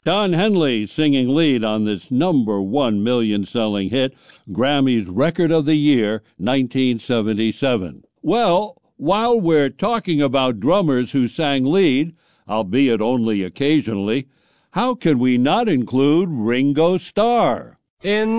Don Henley singing lead on this #1 million-selling hit, Grammy's Record of the Year, 1977. Well, while we're talking about drummers who sang lead, albeit only occasionally, how can we not include Ringo Starr? In